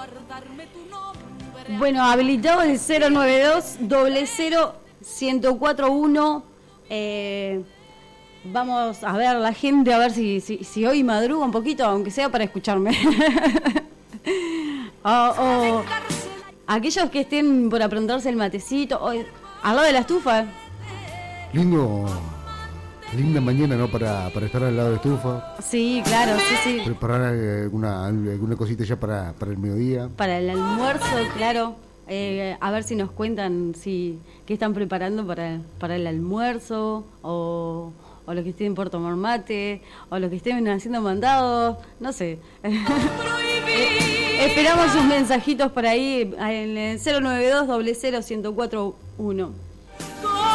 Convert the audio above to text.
Bueno, habilitado el 092 00 1041. Vamos a ver la gente, a ver si hoy madruga un poquito, aunque sea para escucharme. o aquellos que estén por aprontarse el matecito, al lado de la estufa. Linda mañana, ¿no? Para estar al lado de la estufa. Sí, claro, sí. Preparar alguna cosita ya para el mediodía. Para el almuerzo, claro. A ver si nos cuentan qué están preparando para el almuerzo, o los que estén por tomar mate, o los que estén haciendo mandados, no sé. Esperamos sus mensajitos por ahí en el 092 00 1041.